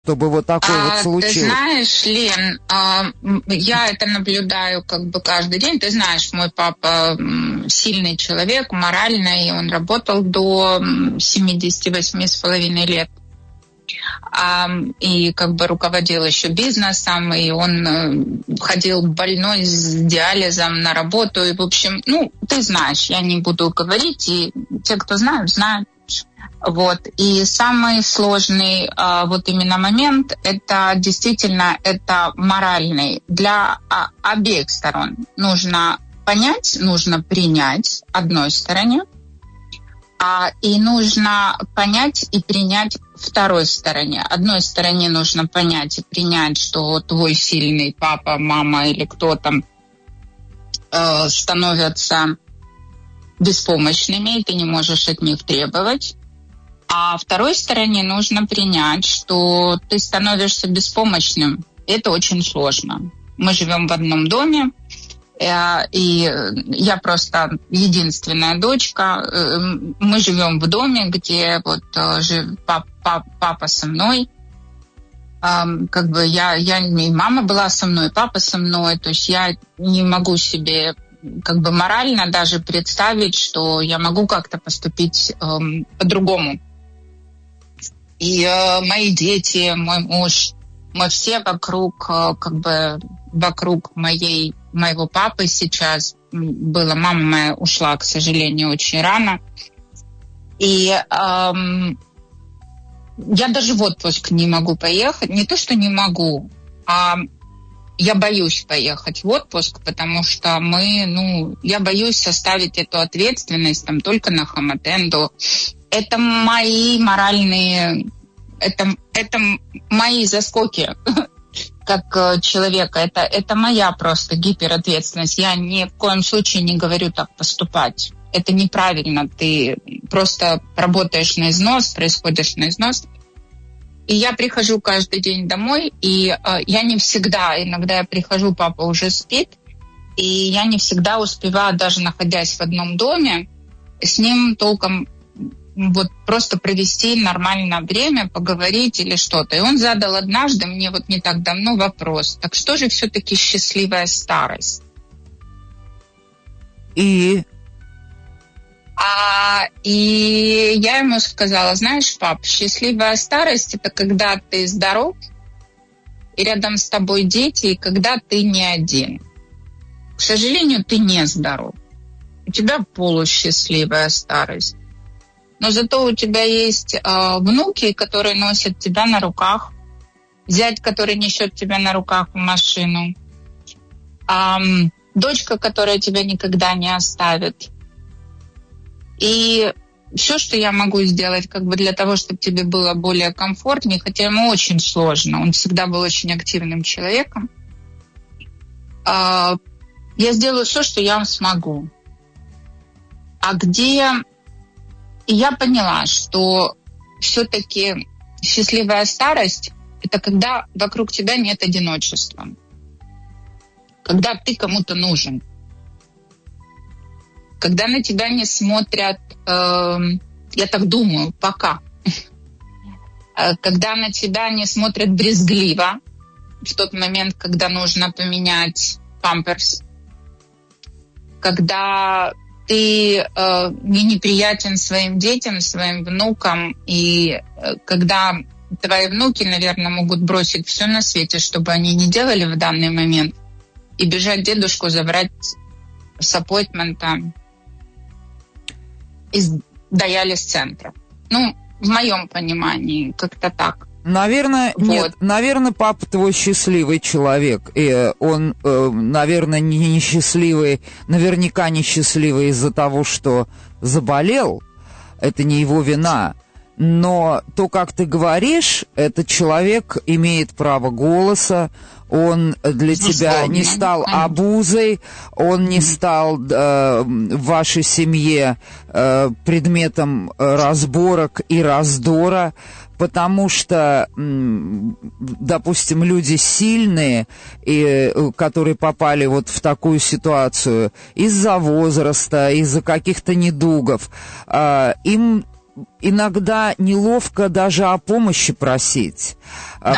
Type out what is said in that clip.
чтобы вот такой вот случилось? Ты знаешь, Лен, я это наблюдаю как бы каждый день. Ты знаешь, мой папа сильный человек, моральный, он работал до 78,5 лет. И как бы руководил еще бизнесом, и он ходил больной с диализом на работу. И, в общем, ты знаешь, я не буду говорить, и те, кто знают, знают. Вот. И самый сложный вот именно момент, это действительно это моральный. Для обеих сторон нужно понять, нужно принять одной стороне, и нужно понять и принять второй стороне. Одной стороне нужно понять и принять, что твой сильный папа, мама или кто там становятся беспомощными, и ты не можешь от них требовать. А второй стороне нужно принять, что ты становишься беспомощным. Это очень сложно. Мы живем в одном доме, и я просто единственная дочка. Мы живем в доме, где вот папа со мной. Как бы я и мама была со мной, и папа со мной. То есть я не могу себе как бы морально даже представить, что я могу как-то поступить по-другому. И мои дети, мой муж, мы все вокруг, как бы вокруг моего папы сейчас было. Мама моя ушла, к сожалению, очень рано. И я даже в отпуск не могу поехать. Не то, что не могу, а я боюсь поехать в отпуск, потому что я боюсь оставить эту ответственность там только на Хаматенду. Это мои моральные, это мои заскоки как человека. Это моя просто гиперответственность. Я ни в коем случае не говорю так поступать. Это неправильно. Ты просто работаешь на износ, происходишь на износ. И я прихожу каждый день домой, и я не всегда, иногда я прихожу, папа уже спит, и я не всегда успеваю, даже находясь в одном доме, с ним толком вот просто провести нормальное время, поговорить или что-то. И он задал однажды мне вот не так давно вопрос: так что же все-таки счастливая старость? И я ему сказала: знаешь, пап, счастливая старость — это когда ты здоров, и рядом с тобой дети, и когда ты не один. К сожалению, ты не здоров. У тебя полусчастливая старость. Но зато у тебя есть внуки, которые носят тебя на руках, зять, который несет тебя на руках в машину, дочка, которая тебя никогда не оставит. И все, что я могу сделать как бы для того, чтобы тебе было более комфортнее, хотя ему очень сложно, он всегда был очень активным человеком, я сделаю все, что я смогу. И я поняла, что все-таки счастливая старость — это когда вокруг тебя нет одиночества, когда ты кому-то нужен, когда на тебя не смотрят, я так думаю, пока, когда на тебя не смотрят брезгливо в тот момент, когда нужно поменять памперс, когда ты не неприятен своим детям, своим внукам, и когда твои внуки, наверное, могут бросить все на свете, чтобы они не делали в данный момент, и бежать дедушку забрать с аппойтмента из диализ-центра. В моем понимании, как-то так. Наверное, вот. Нет, наверное, папа твой счастливый человек, и он, наверное, не счастливый, наверняка не счастливый из-за того, что заболел, это не его вина, но то, как ты говоришь, этот человек имеет право голоса, он для тебя не стал обузой, он не стал в вашей семье предметом разборок и раздора, потому что, допустим, люди сильные, которые попали вот в такую ситуацию из-за возраста, из-за каких-то недугов, им иногда неловко даже о помощи просить, да.